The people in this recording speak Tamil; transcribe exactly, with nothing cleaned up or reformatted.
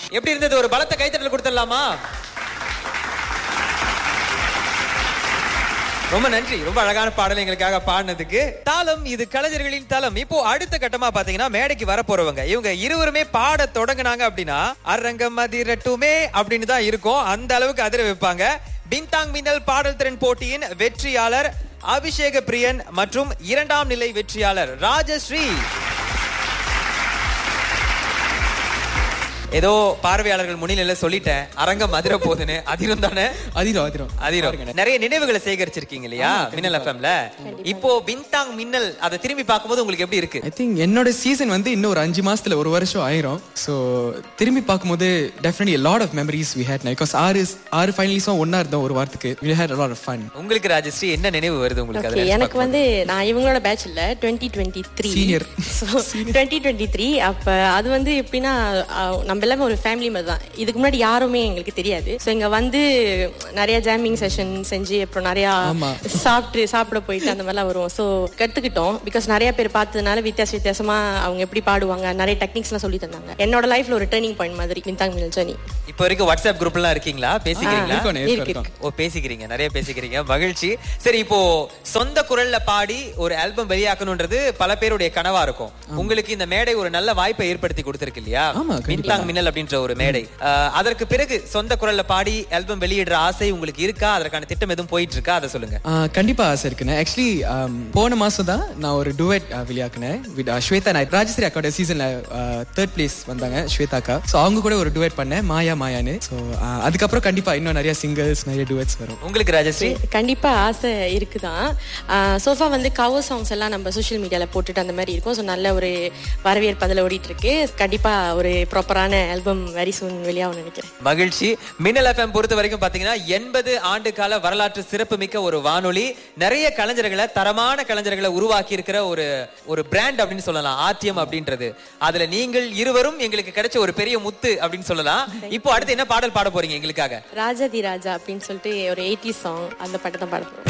எப்படி இருந்தது? ஒரு பலத்த கைத்தட்டல் கொடுத்துடலாமா? ரொம்ப நன்றி. ரொம்ப அழகான பாடல் எங்களுக்காக பாடினதுக்கு. தாளம் இது கலைஞர்களின் தளம். இப்போ அடுத்த கட்டமா பாத்தீங்கன்னா மேடைக்கு வர போறவங்க இவங்க இருவருமே பாட தொடங்குனாங்க அப்படின்னா அரங்கம் அதிரட்டுமே அப்படின்னு தான் இருக்கும். அந்த அளவுக்கு அதிர வைப்பாங்க. பின்தாங் மின்னல் பாடல் திறன் போட்டியின் வெற்றியாளர் அபிஷேக பிரியன் மற்றும் இரண்டாம் நிலை வெற்றியாளர் ராஜஸ்ரீ. ஏதோ பார்வையாளர்கள் முன்னிலையில சொல்லிட்டேன் அரங்கம் அதிர போகுதுன்னு. அதிரும் தானே? அதிரும் அதிரும் அதிரும். நிறைய நினைவுகளை சேகரிச்சிருக்கீங்க இல்லையா மின்னல் எஃப்எம்ல? இப்போ பின்தாங் மின்னல் அதை திரும்பி பார்க்கும்போது உங்களுக்கு எப்படி இருக்கு? ஐ திங்க் என்னோட சீசன் வந்து இன்னும் ஒரு அஞ்சு மாசத்துல ஒரு வருஷம் ஆயிரும். ஸோ திரும்பி பார்க்கும்போது definitely a lot of memories we had. Because ஆறு ஆறு ஃபைனலிஸும் ஒன்னா இருந்தோம் ஒரு வாரத்துக்கு. We had a lot of fun. உங்களுக்கு ராஜஸ்ரீ என்ன நினைவு வருது உங்களுக்கு? அதுல எனக்கு வந்து நான் இவங்களோட பேட்ச் இல்ல twenty twenty three senior. Twenty twenty three அப்ப அது வந்து எப்படின்னா நம்ம எல்லாமே ஒரு ஃபேமிலி மாதிரி தான். இதுக்கு முன்னாடி யாருமே எங்களுக்கு தெரியாது. ஸோ இங்க வந்து நிறைய ஜாமிங் செஷன் செஞ்சு அப்புறம் நிறைய சாப்பிட்டு சாப்பிட போயிட்டு அந்த மாதிரிலாம் வருவோம். ஸோ கத்துக்கிட்டோம். பிகாஸ் நிறைய பேர் பார்த்ததுனால வித்தியாச வித்தியாசமா அவங்க எப்படி பாடுவாங்க நிறைய டெக்னிக்ஸ் எல்லாம் சொல்லி தந்தாங்க. என்னோட லைஃப்ல ஒரு டர்னிங் பாயிண்ட் மாதிரி பின்தாங் மின்னல் ஜர்னி. இப்போ வரைக்கும் வாட்ஸ்அப் குரூப் எல்லாம் இருக்கீங்களா? பேசிக்கிறீங்களா? ஓ பேசிக்கிறீங்க, நிறைய பேசிக்கிறீங்க. மகிழ்ச்சி. சரி, இப்போ சொந்த குரல்ல பாடி ஒரு ஆல்பம் வெளியாக்கணும்ன்றது பல பேருடைய கனவா இருக்கும். உங்களுக்கு இந்த மேடை ஒரு நல்ல வாய்ப்பை ஏற்படுத்தி கொடுத்திருக்கு இல்லையா? பின்தாங் மின்னல் அப்படின்ற ஒரு மேடை. அதற்கு பிறகு சொந்த குரல்ல பாடி ஆல்பம் வெளியிடுற ஆசை உங்களுக்கு இருக்கா? அதற்கான திட்டம் எதுவும் போயிட்டு இருக்கா? அதை சொல்லுங்க. கண்டிப்பா ஆசை இருக்குண்ணே. ஆக்சுவலி போன மாசம் தான் நான் ஒரு டுவெட் வெளியாக்குனேன் வித் ஸ்வேதா நாயக். ராஜஸ்ரீ அக்காவோட சீசன்ல தேர்ட் பிளேஸ் வந்தாங்க ஸ்வேதாக்கா. ஸோ அவங்க கூட ஒரு டுவெட் பண்ணேன் மாயா மாயான்னு. ஸோ அதுக்கப்புறம் கண்டிப்பா இன்னும் நிறைய சிங்கர்ஸ் நிறைய டுவெட்ஸ் வரும். உங்களுக்கு ராஜஸ்ரீ? கண்டிப்பா ஆசை இருக்குதான். சோஃபா வந்து கவர் சாங்ஸ் எல்லாம் நம்ம சோஷியல் மீடியால போட்டுட்டு அந்த மாதிரி இருக்கும். ஸோ நல்ல ஒரு வரவேற்பு அதில் ஓடிட்டு இருக்கு. கண்டிப்பா ஒரு ப்ராப்பரான ஆல்பம் வெரி சூன் வெளியாகும் நினைக்கிறேன். மகிழ்ச்சி. மின்னல் எஃப்எம் பொறுத்த வரைக்கும் பாத்தீங்கன்னா எண்பது ஆண்டு கால வரலாற்று சிறப்பு மிக்க ஒரு வானொலி. நிறைய கலைஞர்களை தரமான கலைஞர்களை உருவாக்கி இருக்கிற ஒரு ஒரு பிராண்ட் அப்படின்னு சொல்லலாம் ஆர்டிஎம் அப்படின்றது. அதுல நீங்கள் இருவரும் எங்களுக்கு கிடைச்ச ஒரு பெரிய முத்து அப்படின்னு சொல்லலாம். இப்போ அடுத்து என்ன பாடல் பாட போறீங்க எங்களுக்காக? ராஜாதி ராஜா அப்படின்னு சொல்லிட்டு ஒரு எயிட்டி சாங், அந்த பாட்டை தான் பாட போறோம்.